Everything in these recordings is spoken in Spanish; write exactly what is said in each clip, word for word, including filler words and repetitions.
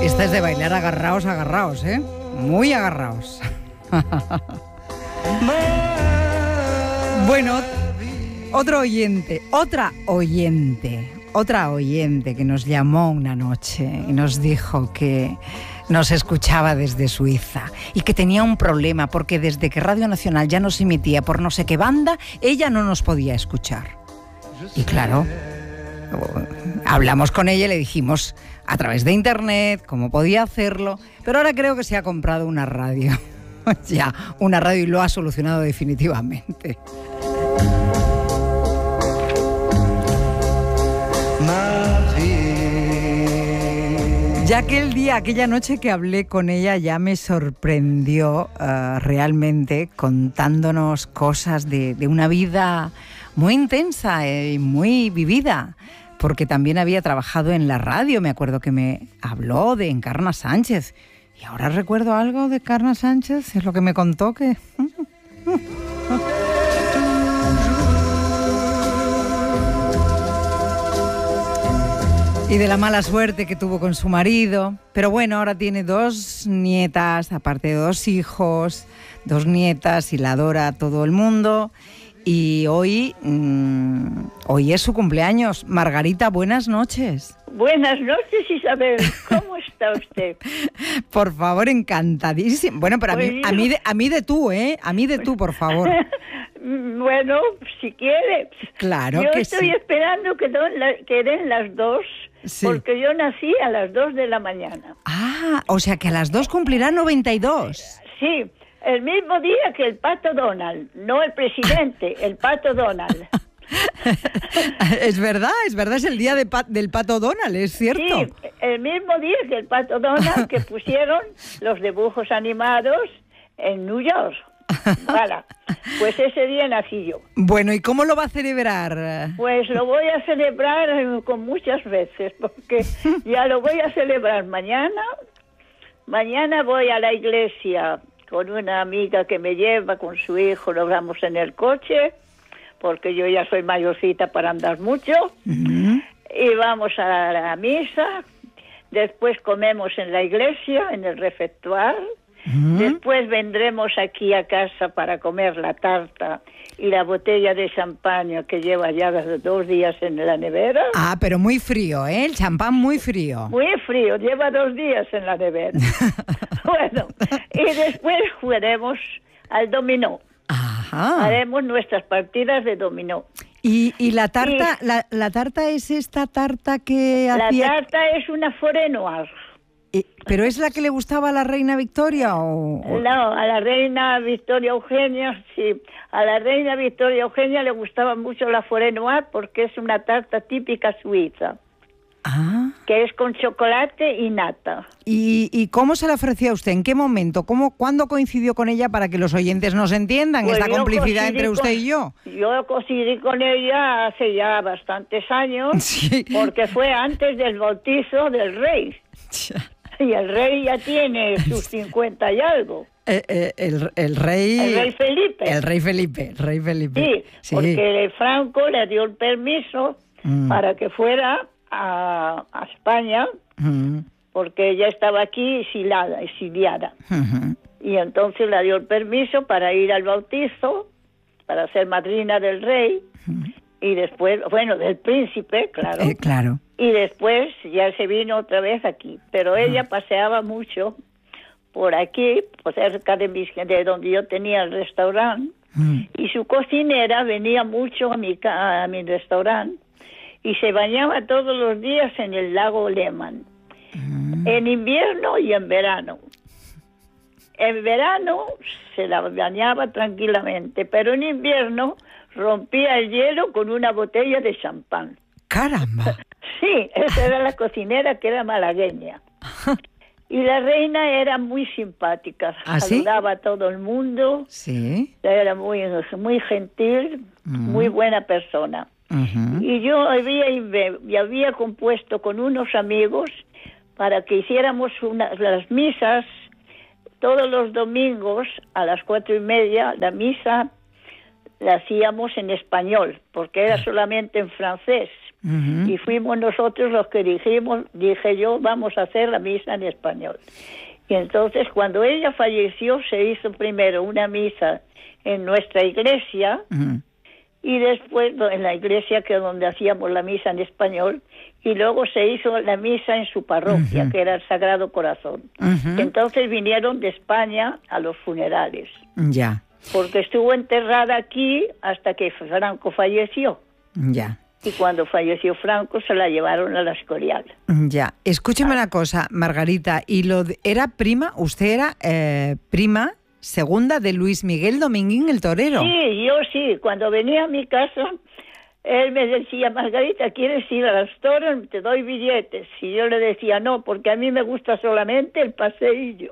Esta es de bailar agarraos, agarraos, ¿eh? Muy agarraos. Bueno, otro oyente, otra oyente, otra oyente que nos llamó una noche y nos dijo que nos escuchaba desde Suiza y que tenía un problema porque desde que Radio Nacional ya nos emitía por no sé qué banda, ella no nos podía escuchar. Y claro, hablamos con ella y le dijimos a través de internet cómo podía hacerlo, pero ahora creo que se ha comprado una radio. Ya, una radio y lo ha solucionado definitivamente. Ya aquel día, aquella noche que hablé con ella, ya me sorprendió uh, realmente contándonos cosas de, de una vida muy intensa y muy vivida, porque también había trabajado en la radio. Me acuerdo que me habló de Encarna Sánchez. Y ahora recuerdo algo de Encarna Sánchez, es lo que me contó que... Y de la mala suerte que tuvo con su marido. Pero bueno, ahora tiene dos nietas, aparte de dos hijos, dos nietas y la adora a todo el mundo. Y hoy, mmm, hoy es su cumpleaños. Margarita, buenas noches. Buenas noches, Isabel. ¿Cómo está usted? Por favor, encantadísimo. Bueno, pero a mí, a mí, de, a mí de tú, ¿eh? A mí de tú, por favor. Bueno, si quiere. Claro yo que estoy sí. esperando que, den la, que den las dos, sí. Porque yo nací a las dos de la mañana. Ah, o sea que a las dos cumplirá noventa y dos. Sí, el mismo día que el Pato Donald, no el presidente, el Pato Donald. Es verdad, es verdad, es el día de pa- del Pato Donald, es cierto. Sí, el mismo día que el Pato Donald que pusieron los dibujos animados en New York. Voilà. Pues ese día nací yo. Bueno, ¿y cómo lo va a celebrar? Pues lo voy a celebrar con muchas veces, porque ya lo voy a celebrar mañana. Mañana voy a la iglesia con una amiga que me lleva con su hijo, lo vamos en el coche, porque yo ya soy mayorcita para andar mucho. Uh-huh. Y vamos a la misa, después comemos en la iglesia, en el refectorio. Uh-huh. Después vendremos aquí a casa para comer la tarta y la botella de champán que lleva ya dos días en la nevera. Ah, pero muy frío, ¿eh? El champán muy frío. Muy frío, lleva dos días en la nevera. Bueno, y después jugaremos al dominó. Ajá. Haremos nuestras partidas de dominó. ¿Y, y la tarta y, la, la tarta es esta tarta que la hacía...? La tarta es una forêt noire. ¿Pero es la que le gustaba a la reina Victoria o...? No, a la reina Victoria Eugenia, sí. A la reina Victoria Eugenia le gustaba mucho la forêt noire porque es una tarta típica suiza. Ah. Que es con chocolate y nata. ¿Y, y cómo se la ofrecía a usted? ¿En qué momento? ¿Cómo, ¿Cuándo coincidió con ella para que los oyentes nos entiendan pues esta complicidad entre usted con, y yo? Yo coincidí con ella hace ya bastantes años, sí. Porque fue antes del bautizo del rey. Y el rey ya tiene sus cincuenta y algo. Eh, eh, el, el rey... El rey Felipe. El rey Felipe, el rey Felipe. Sí, sí. Porque Franco le dio el permiso mm. para que fuera a, a España, mm. porque ella estaba aquí exiliada, exiliada. Mm-hmm. Y entonces le dio el permiso para ir al bautizo, para ser madrina del rey, mm. y después, bueno, del príncipe, claro. Eh, claro. Y después ya se vino otra vez aquí. Pero ella uh-huh. paseaba mucho por aquí, por cerca de, mis, de donde yo tenía el restaurante. Uh-huh. Y su cocinera venía mucho a mi, a mi restaurante y se bañaba todos los días en el lago Lehmann. Uh-huh. En invierno y en verano. En verano se la bañaba tranquilamente, pero en invierno rompía el hielo con una botella de champán. ¡Caramba! Sí, esa era la cocinera que era malagueña. Y la reina era muy simpática. ¿Ah, saludaba sí? a todo el mundo. Sí. Era muy, muy gentil, uh-huh. muy buena persona. Uh-huh. Y yo había, había compuesto con unos amigos para que hiciéramos una, las misas todos los domingos a las cuatro y media. La misa la hacíamos en español, porque era solamente en francés. Uh-huh. Y fuimos nosotros los que dijimos, dije yo, vamos a hacer la misa en español. Y entonces cuando ella falleció se hizo primero una misa en nuestra iglesia, uh-huh, y después en la iglesia que es donde hacíamos la misa en español, y luego se hizo la misa en su parroquia, uh-huh, que era el Sagrado Corazón. Uh-huh. Entonces vinieron de España a los funerales. Ya. Porque estuvo enterrada aquí hasta que Franco falleció. Ya. Y cuando falleció Franco se la llevaron a la Escorial. Ya. Escúcheme ah. una cosa, Margarita, y lo de, era prima, usted era eh, prima segunda de Luis Miguel Dominguín el torero. Sí, yo sí. Cuando venía a mi casa, él me decía, Margarita, ¿quieres ir a los toros? Te doy billetes. Y yo le decía, no, porque a mí me gusta solamente el paseillo.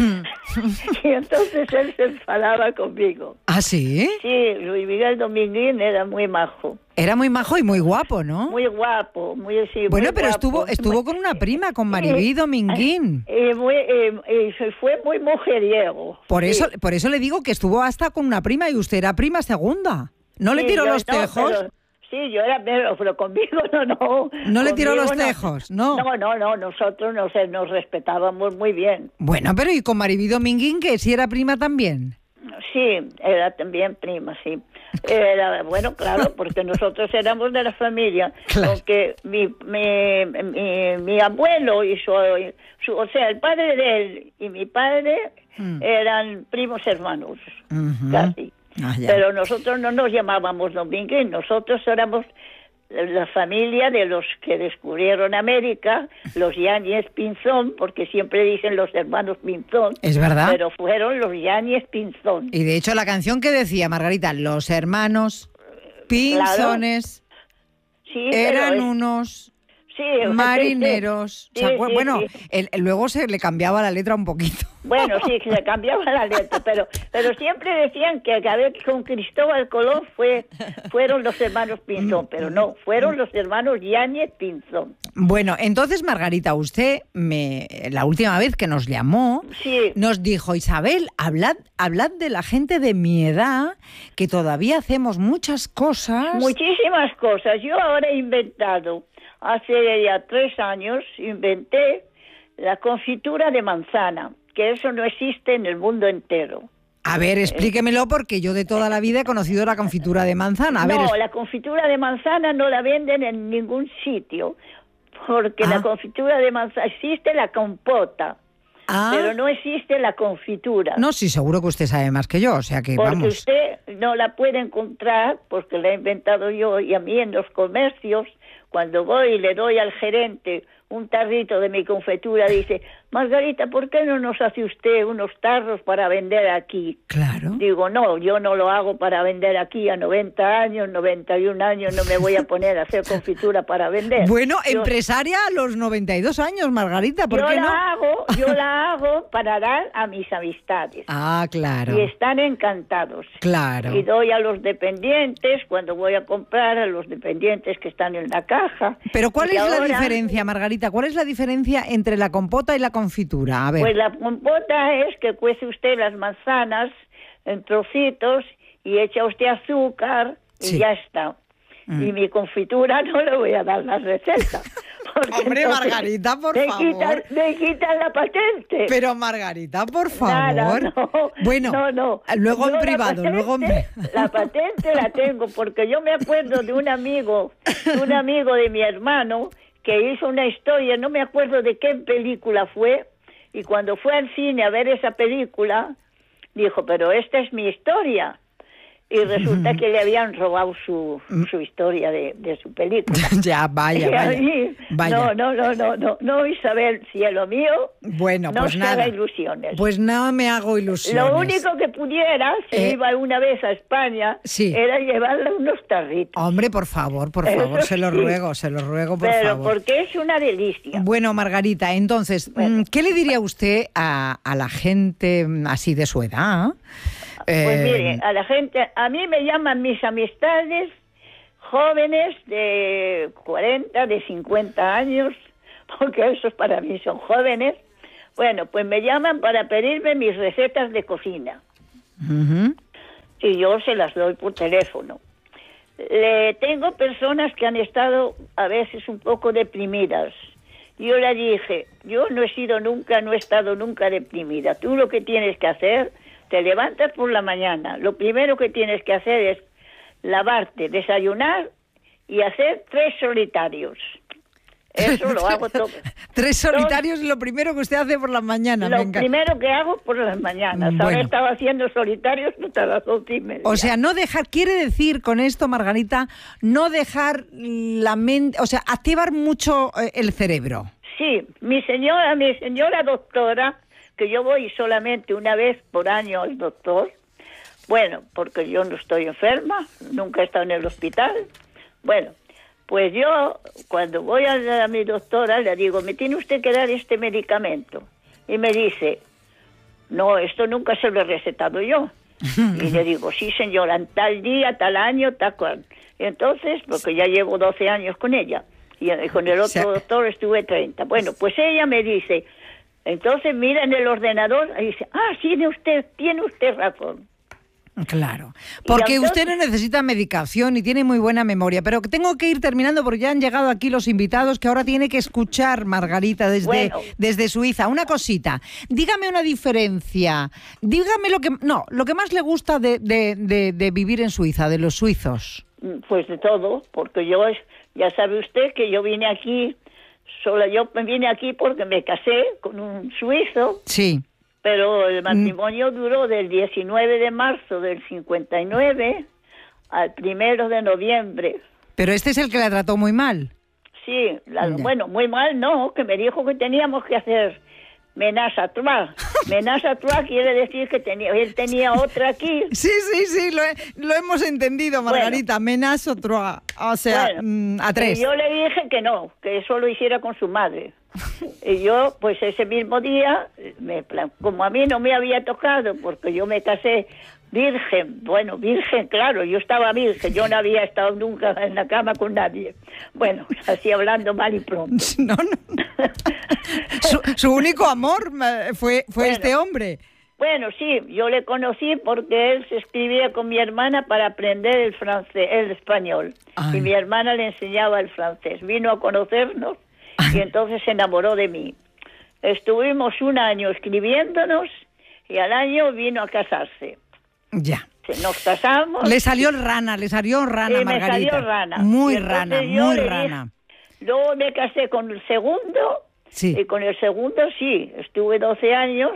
Y entonces él se enfadaba conmigo. ¿Ah, sí? Sí, Luis Miguel Dominguín era muy majo. Era muy majo y muy guapo, ¿no? Muy guapo, muy sí, Bueno, muy pero guapo. estuvo estuvo con una prima, con Maribí Dominguín. Y, muy, y, y fue muy mujeriego. Por sí. eso por eso le digo que estuvo hasta con una prima y usted era prima segunda. ¿No sí, le tiró los no, tejos? Pero, sí, yo era pero, pero conmigo no, no. ¿No le tiró los no. tejos? No. No, no, no, nosotros nos, nos respetábamos muy bien. Bueno, pero ¿y con Maribí Dominguín, que sí era prima también? Sí, era también prima, sí. Era, bueno, claro, porque nosotros éramos de la familia, claro. Aunque mi, mi, mi, mi abuelo y su, su, o sea, el padre de él y mi padre mm. eran primos hermanos, uh-huh. casi. Ah, pero nosotros no nos llamábamos Dominguín, nosotros éramos la familia de los que descubrieron América, los Yáñez Pinzón, porque siempre dicen los hermanos Pinzón. Es verdad. Pero fueron los Yáñez Pinzón. Y de hecho la canción que decía, Margarita, los hermanos Pinzones, claro. Sí, eran es... unos sí, marineros. Sí, o sea, sí, bueno, sí. El, el, luego se le cambiaba la letra un poquito. Bueno, sí, se le cambiaba la letra, pero pero siempre decían que a ver, con Cristóbal Colón fue fueron los hermanos Pinzón, pero no, fueron los hermanos Yáñez Pinzón. Bueno, entonces, Margarita, usted me la última vez que nos llamó, sí. nos dijo, Isabel, hablad, hablad de la gente de mi edad, que todavía hacemos muchas cosas. Muchísimas cosas. Yo ahora he inventado, hace ya tres años, inventé la confitura de manzana, que eso no existe en el mundo entero. A ver, explíquemelo, porque yo de toda la vida he conocido la confitura de manzana. A no, ver, es... la confitura de manzana no la venden en ningún sitio, porque ah. la confitura de manzana, existe la compota, ah. pero no existe la confitura. No, sí, seguro que usted sabe más que yo, o sea que porque vamos. Porque usted no la puede encontrar, porque la he inventado yo, y a mí en los comercios, cuando voy y le doy al gerente un tarrito de mi confitura, dice, Margarita, ¿por qué no nos hace usted unos tarros para vender aquí? Claro. Digo, no, yo no lo hago para vender aquí a noventa años, noventa y un años, no me voy a poner a hacer confitura para vender. Bueno, yo, empresaria a los noventa y dos años, Margarita, ¿por yo qué la no? Hago, yo la hago para dar a mis amistades. Ah, claro. Y están encantados. Claro. Y doy a los dependientes, cuando voy a comprar, a los dependientes que están en la caja. Pero ¿cuál es ahora, la diferencia, Margarita? ¿Cuál es la diferencia entre la compota y la confitura? A ver. Pues la compota es que cuece usted las manzanas en trocitos y echa usted azúcar y sí. ya está. Mm. Y mi confitura no le voy a dar la receta. Hombre, Margarita, por me favor. Quitan, me quitan la patente. Pero, Margarita, por favor. Nada, no, bueno, no, no. luego yo en privado, patente, luego en... La patente la tengo porque yo me acuerdo de un amigo, un amigo de mi hermano que hizo una historia, no me acuerdo de qué película fue, y cuando fue al cine a ver esa película, dijo, pero esta es mi historia. Y resulta que le habían robado su, su historia de, de su película. Ya, vaya, vaya, mí, vaya. No, no, no, no, no, no, Isabel, cielo mío, bueno, no pues se nada. haga ilusiones. Pues no me hago ilusiones. Lo único que pudiera, si eh, iba una vez a España, sí. era llevarle unos tarritos. Hombre, por favor, por favor, Eso se lo sí. ruego, se lo ruego, por Pero favor. Pero porque es una delicia. Bueno, Margarita, entonces, bueno. ¿qué le diría usted a, a la gente así de su edad? Pues eh... mire, a la gente, a mí me llaman mis amistades jóvenes de cuarenta, de cincuenta años, porque esos para mí son jóvenes. Bueno, pues me llaman para pedirme mis recetas de cocina. Uh-huh. Y yo se las doy por teléfono. le tengo personas que han estado a veces un poco deprimidas. Yo le dije, yo no he sido nunca, no he estado nunca deprimida. Tú lo que tienes que hacer, te levantas por la mañana. Lo primero que tienes que hacer es lavarte, desayunar y hacer tres solitarios. Eso lo hago todo. Tres solitarios es lo primero que usted hace por la mañana. Lo venga. primero que hago por las mañanas. Bueno. Ahora estaba haciendo solitarios hasta las dos y media. O sea, no dejar, quiere decir con esto, Margarita, no dejar la mente, o sea, activar mucho eh, el cerebro. Sí, mi señora, mi señora doctora, que yo voy solamente una vez por año al doctor, bueno, porque yo no estoy enferma, nunca he estado en el hospital, bueno, pues yo, cuando voy a, a mi doctora, le digo, me tiene usted que dar este medicamento. Y me dice, no, esto nunca se lo he recetado yo. Y le digo, sí, señora, en tal día, tal año, tal cual. Y entonces, porque ya llevo doce años con ella, y con el otro O sea, doctor estuve treinta. Bueno, pues ella me dice, entonces mira en el ordenador, y dice, ah, tiene usted, tiene usted razón. Claro, porque entonces, usted no necesita medicación y tiene muy buena memoria, pero tengo que ir terminando porque ya han llegado aquí los invitados que ahora tiene que escuchar Margarita desde, bueno. desde Suiza. Una cosita, dígame una diferencia, dígame lo que no, lo que más le gusta de, de, de, de vivir en Suiza, de los suizos. Pues de todo, porque yo, ya sabe usted que yo vine aquí, sola yo me vine aquí porque me casé con un suizo. Sí. Pero el matrimonio duró del diecinueve de marzo del cincuenta y nueve al primero de noviembre. Pero este es el que la trató muy mal. Sí, la, bueno, muy mal no, que me dijo que teníamos que hacer ménage à trois. Ménage à trois quiere decir que tenía, él tenía otra aquí. Sí, sí, sí, lo, he, lo hemos entendido, Margarita. Bueno, ménage à trois, o sea, bueno, mm, a tres. Y yo le dije que no, que eso lo hiciera con su madre. Y yo, pues ese mismo día, me, como a mí no me había tocado, porque yo me casé virgen, bueno, virgen, claro, yo estaba virgen, yo no había estado nunca en la cama con nadie. Bueno, así hablando mal y pronto. No, no. su, su único amor fue, fue bueno, este hombre. Bueno, sí, yo le conocí porque él se escribía con mi hermana para aprender el francés, el español. Ay. Y mi hermana le enseñaba el francés. Vino a conocernos y entonces se enamoró de mí. Estuvimos un año escribiéndonos y al año vino a casarse. Ya. Nos casamos. Le salió rana, le salió rana, y Margarita. Me salió rana. Muy rana, muy rana. Dije, luego me casé con el segundo. Sí. Y con el segundo sí, estuve doce años,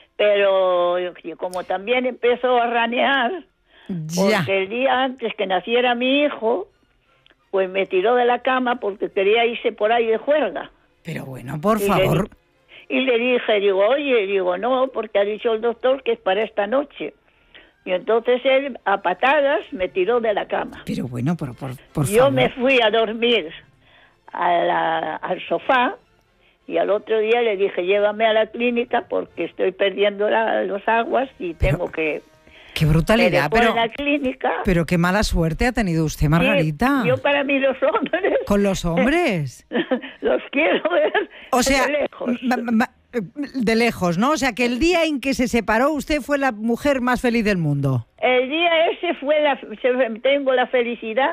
pero como también empezó a ranear, ya. Porque el día antes que naciera mi hijo, pues me tiró de la cama porque quería irse por ahí de juerga. Pero bueno, por y favor. Le, y le dije, digo, oye, digo, no, porque ha dicho el doctor que es para esta noche. Y entonces él, a patadas, me tiró de la cama. Pero bueno, por, por, por Yo favor. me fui a dormir a la, al sofá y al otro día le dije, llévame a la clínica porque estoy perdiendo la, los aguas y pero, tengo que... ¡Qué brutalidad! Pero, pero, en la clínica, pero qué mala suerte ha tenido usted, Margarita. Sí, yo para mí los hombres... ¿Con los hombres? los quiero ver o sea, de lejos. Ma, ma, de lejos, ¿no? O sea, que el día en que se separó usted fue la mujer más feliz del mundo. El día ese fue la... Tengo la felicidad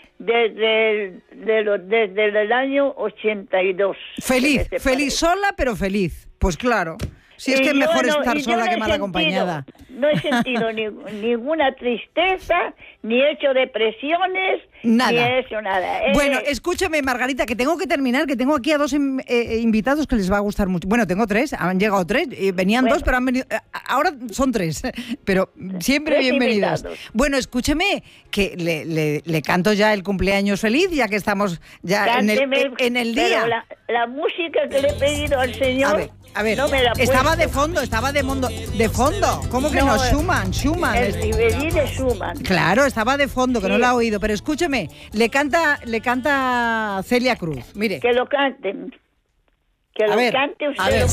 desde, de lo, desde el año ochenta y dos. Feliz, feliz sola, pero feliz. Pues claro. Si es que es mejor no, estar sola no que mal sentido, acompañada. No he sentido ni, ninguna tristeza, ni he hecho depresiones, nada. ni he hecho nada. Bueno, eh, escúcheme, Margarita, que tengo que terminar, que tengo aquí a dos in, eh, invitados que les va a gustar mucho. Bueno, tengo tres, han llegado tres, eh, venían bueno. dos, pero han venido... Eh, ahora son tres, pero siempre tres bienvenidos. Invitados. Bueno, escúcheme, que le, le, le canto ya el cumpleaños feliz, ya que estamos ya en el, en el día. La, la música que le he pedido al señor... A ver. A ver, no me la estaba de fondo, estaba de fondo, de fondo. ¿Cómo que no? no? Schumann, Schumann. El Riverí de Schumann. Claro, estaba de fondo, que sí. No la ha oído. Pero escúcheme, le canta, le canta Celia Cruz. Mire. Que lo canten. Que a lo ver, cante usted. A ver.